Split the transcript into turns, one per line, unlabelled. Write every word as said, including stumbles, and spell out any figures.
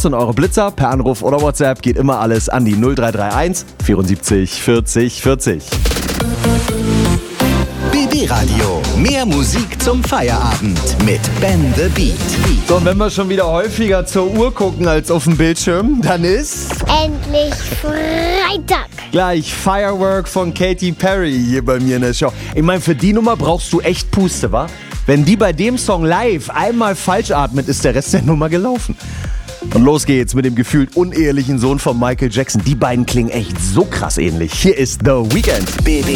und eure Blitzer per Anruf oder WhatsApp geht immer alles an die null drei drei eins vierundsiebzig vierzig vierzig.
B B Radio. Mehr Musik zum Feierabend mit Ben the Beat.
So, und wenn wir schon wieder häufiger zur Uhr gucken als auf dem Bildschirm, dann ist
Endlich Freitag.
gleich Firework von Katy Perry hier bei mir in der Show. Ich meine, für die Nummer brauchst du echt Puste, wa? Wenn die bei dem Song live einmal falsch atmet, ist der Rest der Nummer gelaufen. Und los geht's mit dem gefühlt unehelichen Sohn von Michael Jackson. Die beiden klingen echt so krass ähnlich. Hier ist The Weeknd.
B B